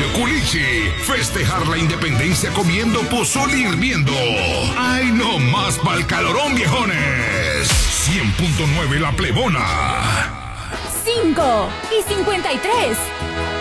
Culichi. Festejar la independencia comiendo pozole hirviendo. ¡Ay, no más pa'l calorón, viejones! 100.9 La Plebona. 5 y 53.